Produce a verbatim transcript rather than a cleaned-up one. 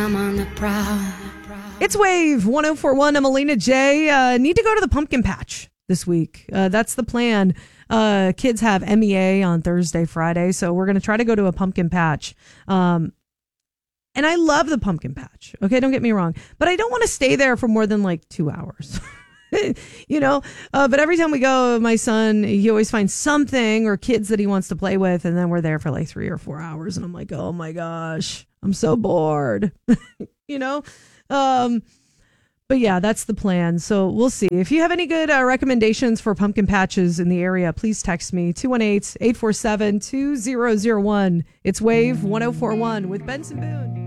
I'm on the prowl. It's Wave one oh four one. I'm Alina J. Uh, need to go to the pumpkin patch this week. Uh, that's the plan. Uh, kids have M E A on Thursday, Friday, so we're going to try to go to a pumpkin patch. Um, and I love the pumpkin patch. Okay, don't get me wrong, but I don't want to stay there for more than like two hours. you know, uh, but every time we go, my son, he always finds something or kids that he wants to play with, and then we're there for like three or four hours, and I'm like, oh my gosh, I'm so bored. you know, um, but yeah, that's the plan. So we'll see. If you have any good uh, recommendations for pumpkin patches in the area, please text me two one eight, eight four seven, two zero zero one. It's Wave one oh four one with Benson Boone.